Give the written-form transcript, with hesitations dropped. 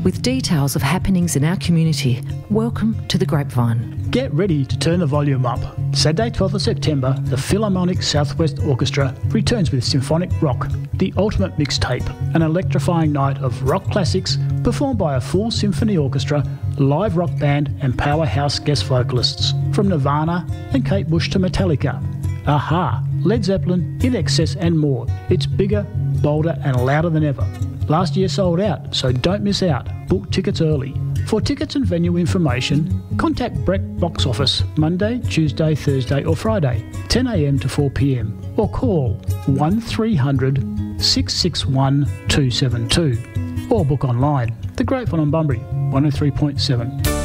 with details of happenings in our community. Welcome to The Grapevine. Get ready to turn the volume up. Saturday 12th of September, the Philharmonic Southwest Orchestra returns with Symphonic Rock, the ultimate mixtape, an electrifying night of rock classics performed by a full symphony orchestra, live rock band and powerhouse guest vocalists from Nirvana and Kate Bush to Metallica, Aha, Led Zeppelin, INXS and more. It's bigger, bolder and louder than ever. Last year sold out, so don't miss out. Book tickets early. For tickets and venue information, contact Breck Box Office Monday, Tuesday, Thursday or Friday, 10 a.m. to 4 p.m. or call 1300 661 272 or book online. The Grapevine on Bunbury, 103.7.